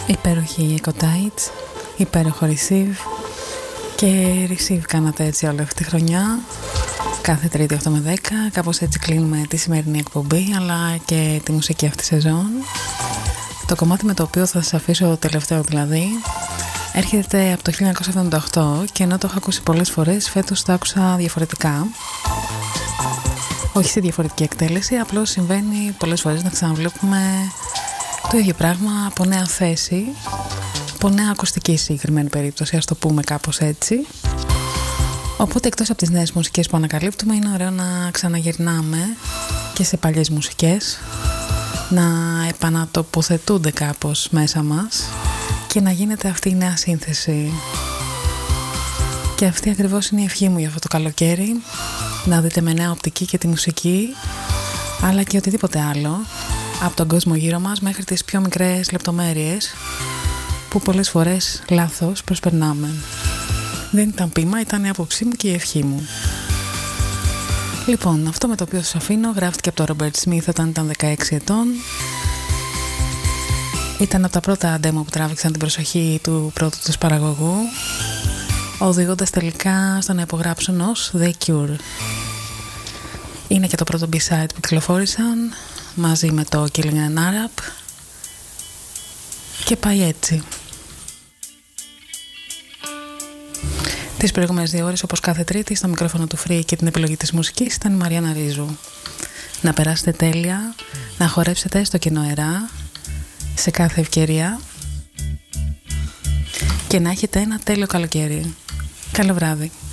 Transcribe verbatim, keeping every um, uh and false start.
Υπέροχη Echo Tides, υπέροχο Receive. Και Receive κάνατε έτσι όλη αυτή τη χρονιά, κάθε Τρίτη οκτώ με δέκα. Κάπως έτσι κλείνουμε τη σημερινή εκπομπή, αλλά και τη μουσική αυτή σεζόν. Το κομμάτι με το οποίο θα σας αφήσω τελευταίο δηλαδή έρχεται από το χίλια εννιακόσια εβδομήντα οκτώ, και ενώ το έχω ακούσει πολλές φορές, φέτος το άκουσα διαφορετικά. Όχι σε διαφορετική εκτέλεση, απλώς συμβαίνει πολλές φορές να ξαναβλέπουμε το ίδιο πράγμα από νέα θέση, από νέα ακουστική συγκεκριμένη περίπτωση, ας το πούμε κάπως έτσι. Οπότε εκτός από τις νέες μουσικές που ανακαλύπτουμε, είναι ωραίο να ξαναγυρνάμε και σε παλιές μουσικές, να επανατοποθετούνται κάπως μέσα μας και να γίνεται αυτή η νέα σύνθεση. Και αυτή ακριβώς είναι η ευχή μου για αυτό το καλοκαίρι, να δείτε με νέα οπτική και τη μουσική, αλλά και οτιδήποτε άλλο, από τον κόσμο γύρω μας μέχρι τις πιο μικρές λεπτομέρειες που πολλές φορές λάθος προσπερνάμε. Δεν ήταν ποίημα, ήταν η άποψή μου και η ευχή μου. Λοιπόν, αυτό με το οποίο σας αφήνω γράφτηκε από τον Robert Smith όταν ήταν δεκαέξι ετών. Ήταν από τα πρώτα demo που τράβηξαν την προσοχή του πρώτου τους παραγωγού, οδηγώντας τελικά στο να υπογράψουν ως The Cure. Είναι και το πρώτο B-side που κυκλοφόρησαν μαζί με το Killing an Arab, και πάει έτσι. Τις προηγούμενες δύο ώρες, όπως κάθε Τρίτη, στο μικρόφωνο του Free και την επιλογή της μουσικής ήταν η Μαριάννα Ρίζου. Να περάσετε τέλεια, να χορέψετε στο κοινό αερά σε κάθε ευκαιρία και να έχετε ένα τέλειο καλοκαίρι. Καλό βράδυ.